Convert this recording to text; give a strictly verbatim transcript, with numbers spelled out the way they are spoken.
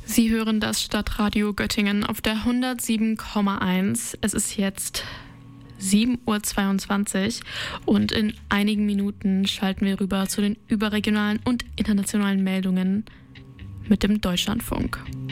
Sie hören das Stadtradio Göttingen auf der hundertsieben Komma eins. Es ist jetzt sieben Uhr zweiundzwanzig und in einigen Minuten schalten wir rüber zu den überregionalen und internationalen Meldungen mit dem Deutschlandfunk.